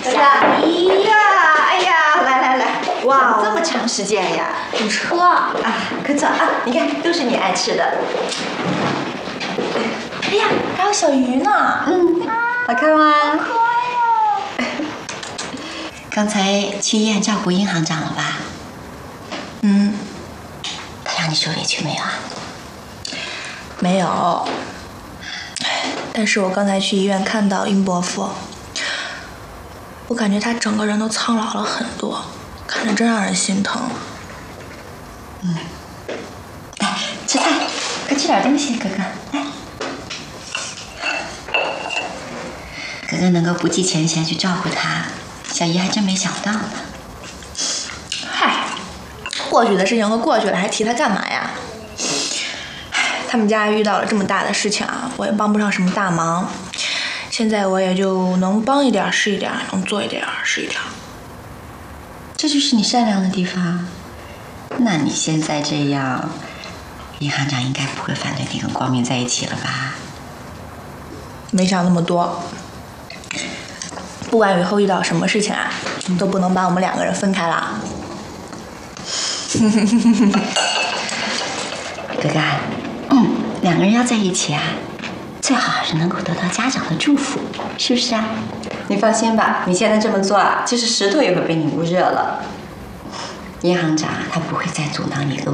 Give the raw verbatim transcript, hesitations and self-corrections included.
下。哎呀，哎呀，来来来，哇，这么长时间呀？ 堵车啊！ 快坐啊！你看，都是你爱吃的。 哎呀，还有小鱼呢。 嗯，好看吗？ 好可爱哦。 刚才去医院照顾殷行长了吧？ 嗯。 他让你受委屈没有啊？ 没有。但是我刚才去医院看到殷伯父，我感觉他整个人都苍老了很多，看着真让人心疼。 嗯。来，吃菜，快吃点东西，哥哥。来。哥哥能够不计前嫌去照顾他，小姨还真没想到呢。 嗨，过去的事情都过去了，还提他干嘛呀？他们家遇到了这么大的事情啊，我也帮不上什么大忙。现在我也就能帮一点是一点，能做一点是一点。 这就是你善良的地方。那你现在这样，殷行长应该不会反对你跟光明在一起了吧？ 没想那么多。不管以后遇到什么事情啊，你都不能把我们两个人分开了。 哥哥，嗯，两个人要在一起啊，最好还是能够得到家长的祝福，是不是啊？你放心吧，你现在这么做啊，就是石头也会被你捂热了。殷行长他不会再阻挠你跟